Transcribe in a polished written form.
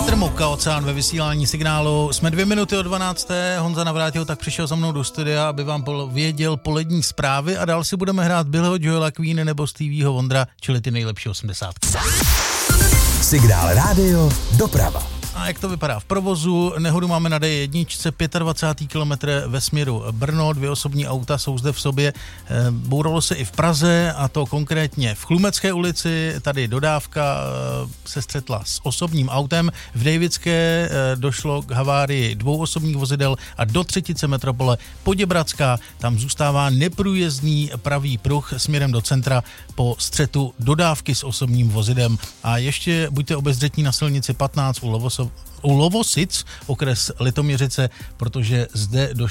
Petr Mouka, Oceán ve vysílání Signálu. Jsme 2 minuty od 12. Honza Navrátil tak přišel za mnou do studia, aby vám věděl polední zprávy a dál si budeme hrát Billyho Joela Queen nebo Stevieho Wondera, čili ty nejlepší 80. Signál rádio, doprava. A jak to vypadá v provozu? Nehodu máme na D1, 25. kilometr ve směru Brno, 2 osobní auta jsou zde v sobě. Bouralo se i v Praze, a to konkrétně v Chlumecké ulici. Tady dodávka se střetla s osobním autem. V Davidské došlo k havárii 2 osobních vozidel a do třetice metropole Poděbradská. Tam zůstává neprůjezdný pravý pruh směrem do centra po střetu dodávky s osobním vozidem. A ještě buďte obezřetní na silnici 15 u Lovosic, okres Litoměřice, protože zde